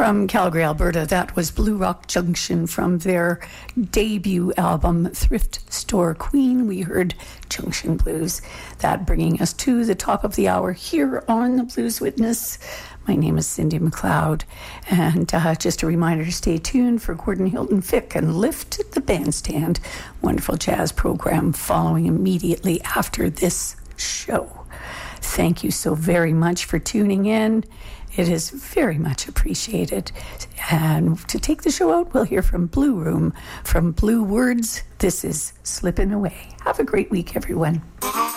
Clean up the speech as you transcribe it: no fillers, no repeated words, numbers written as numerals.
From Calgary, Alberta, that was Blue Rock Junction from their debut album, Thrift Store Queen. We heard Junction Blues. That bringing us to the top of the hour here on The Blues Witness. My name is Cindy McLeod, and just a reminder to stay tuned for Gordon Hilton Fick and Lift the Bandstand, wonderful jazz program following immediately after this show. Thank you so very much for tuning in. It is very much appreciated. And to take the show out, we'll hear from Blue Room. From Blue Words, this is Slippin' Away. Have a great week, everyone.